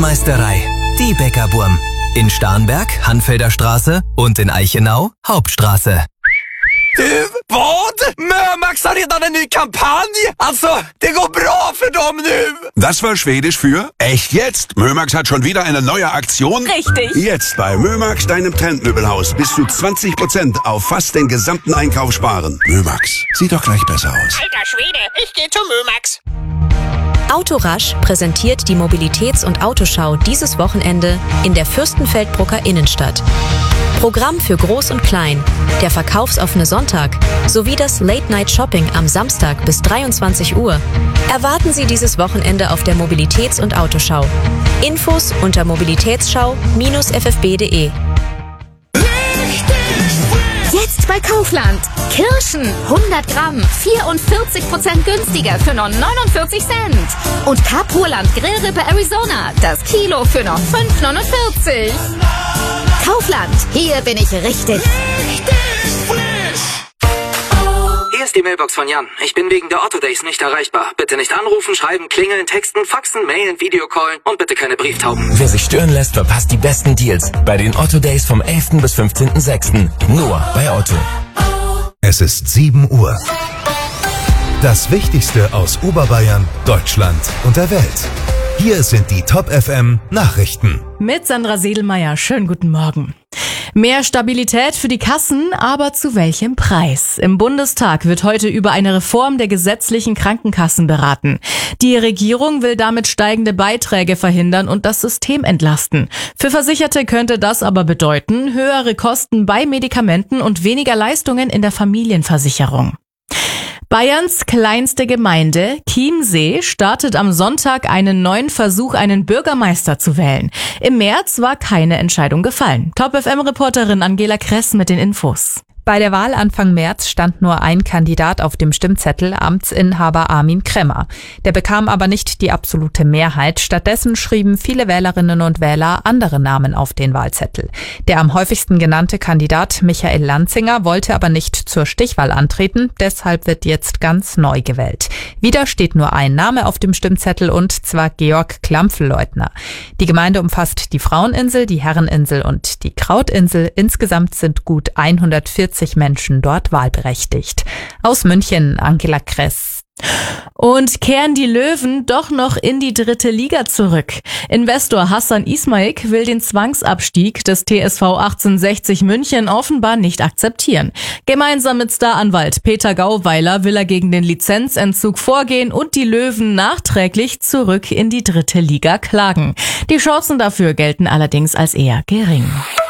Bäckermeisterei. Die Bäckerburm. In Starnberg, Hanfelder Straße und in Eichenau, Hauptstraße. Vad? Mömax har redan en ny kampanj! Alltså, det går bra für dem nu! Das war Schwedisch für echt jetzt. Mömax hat schon wieder eine neue Aktion. Richtig. Jetzt bei Mömax, deinem Trendmöbelhaus, bis zu 20% auf fast den gesamten Einkauf sparen. Mömax, sieht doch gleich besser aus. Alter Schwede, ich gehe zu Mömax. Autorasch präsentiert die Mobilitäts- und Autoschau dieses Wochenende in der Fürstenfeldbrucker Innenstadt. Programm für Groß und Klein, der verkaufsoffene Sonntag sowie das Late-Night-Shopping am Samstag bis 23 Uhr. Erwarten Sie dieses Wochenende auf der Mobilitäts- und Autoschau. Infos unter mobilitätsschau-ffb.de. Jetzt bei Kaufland. Kirschen 100 Gramm, 44% günstiger für nur 49 Cent. Und Capuland Grillrippe Arizona, das Kilo für nur 5,49. Kaufland, hier bin ich richtig. Hier ist die Mailbox von Jan. Ich bin wegen der Otto Days nicht erreichbar. Bitte nicht anrufen, schreiben, klingeln, texten, faxen, mailen, Videocallen und bitte keine Brieftauben. Wer sich stören lässt, verpasst die besten Deals bei den Otto Days vom 11. bis 15.06. Nur bei Otto. Es ist 7 Uhr. Das Wichtigste aus Oberbayern, Deutschland und der Welt. Hier sind die Top FM Nachrichten. Mit Sandra Sedelmeier. Schönen guten Morgen. Mehr Stabilität für die Kassen, aber zu welchem Preis? Im Bundestag wird heute über eine Reform der gesetzlichen Krankenkassen beraten. Die Regierung will damit steigende Beiträge verhindern und das System entlasten. Für Versicherte könnte das aber bedeuten, höhere Kosten bei Medikamenten und weniger Leistungen in der Familienversicherung. Bayerns kleinste Gemeinde, Chiemsee, startet am Sonntag einen neuen Versuch, einen Bürgermeister zu wählen. Im März war keine Entscheidung gefallen. Top-FM-Reporterin Angela Kress mit den Infos. Bei der Wahl Anfang März stand nur ein Kandidat auf dem Stimmzettel, Amtsinhaber Armin Kremmer. Der bekam aber nicht die absolute Mehrheit. Stattdessen schrieben viele Wählerinnen und Wähler andere Namen auf den Wahlzettel. Der am häufigsten genannte Kandidat, Michael Lanzinger, wollte aber nicht zur Stichwahl antreten. Deshalb wird jetzt ganz neu gewählt. Wieder steht nur ein Name auf dem Stimmzettel und zwar Georg Klampfelleutner. Die Gemeinde umfasst die Fraueninsel, die Herreninsel und die Krautinsel. Insgesamt sind gut 140 Menschen dort wahlberechtigt. Aus München, Angela Kress. Und kehren die Löwen doch noch in die 3. Liga zurück. Investor Hassan Ismaik will den Zwangsabstieg des TSV 1860 München offenbar nicht akzeptieren. Gemeinsam mit Staranwalt Peter Gauweiler will er gegen den Lizenzentzug vorgehen und die Löwen nachträglich zurück in die 3. Liga klagen. Die Chancen dafür gelten allerdings als eher gering.